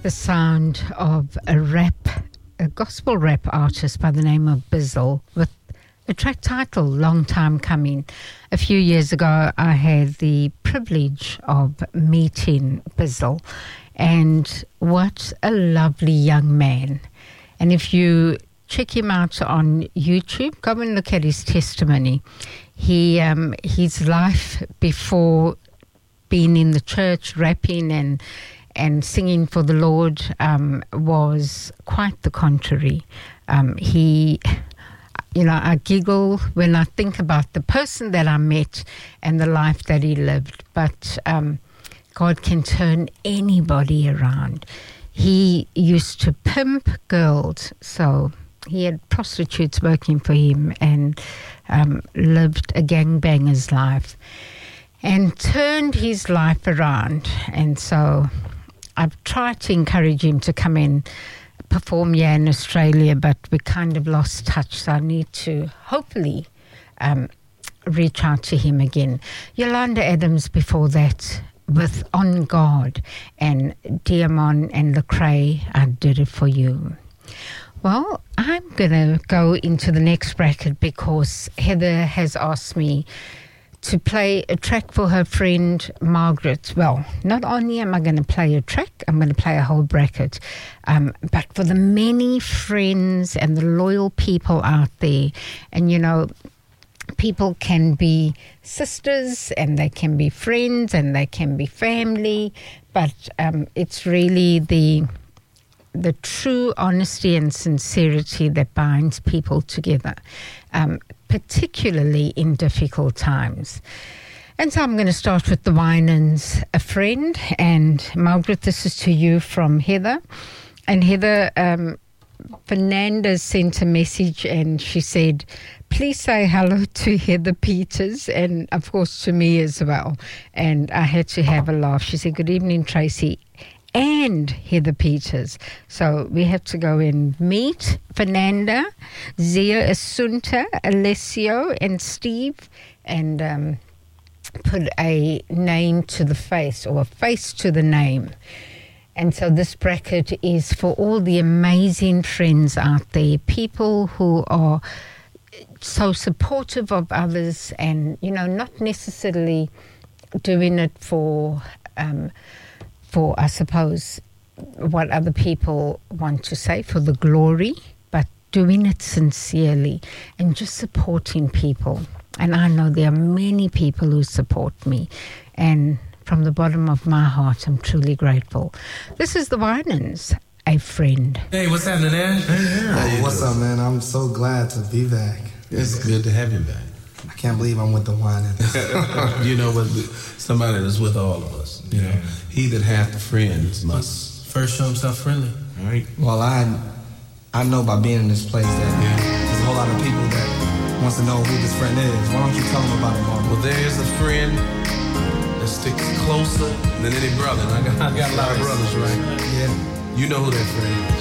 the sound of a gospel rap artist by the name of Bizzle with a track title, Long Time Coming. A few years ago, I had the privilege of meeting Bizzle, and what a lovely young man. And if you check him out on YouTube, go and look at his testimony. His life before being in the church, rapping and singing for the Lord was quite the contrary. I giggle when I think about the person that I met and the life that he lived. But God can turn anybody around. He used to pimp girls, so he had prostitutes working for him and lived a gangbanger's life and turned his life around. And so I've tried to encourage him to come in, perform here in Australia, but we kind of lost touch, so I need to hopefully reach out to him again. Yolanda Adams before that with On God, and Diamond and Lecrae, I Did It For You. Well, I'm going to go into the next bracket because Heather has asked me to play a track for her friend Margaret. Well, not only am I going to play a track, I'm going to play a whole bracket. But for the many friends and the loyal people out there, and people can be sisters and they can be friends and they can be family, but it's really the true honesty and sincerity that binds people together, particularly in difficult times. And so I'm going to start with the Winans, A Friend. And Margaret, this is to you from Heather. And Heather, Fernanda sent a message and she said, please say hello to Heather Peters and, of course, to me as well. And I had to have a laugh. She said, good evening, Tracy and Heather Peters. So we have to go and meet Fernanda, Zia, Assunta, Alessio, and Steve, and put a name to the face, or a face to the name. And so this bracket is for all the amazing friends out there, people who are so supportive of others and, not necessarily doing it for I suppose, what other people want to say, for the glory, but doing it sincerely and just supporting people. And I know there are many people who support me, and from the bottom of my heart, I'm truly grateful. This is the Winans, A Friend. Hey, what's happening, Ash? Hey, what's up, man? I'm so glad to be back. It's good to have you back. I can't believe I'm with the Winans. But somebody that's with all of us. He that hath friends must first show himself friendly. All right. Well, I know by being in this place that there's a whole lot of people that wants to know who this friend is. Why don't you tell them about it, Mark? Well, there is a friend that sticks closer than any brother. And I got a lot of brothers, right? Yeah. You know who that friend is.